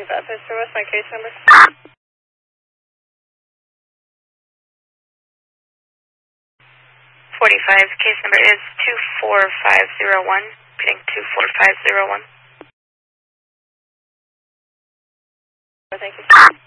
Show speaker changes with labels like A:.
A: Officer, what's my case number?
B: 45, case number is 24501, repeating 24501.
A: Thank you.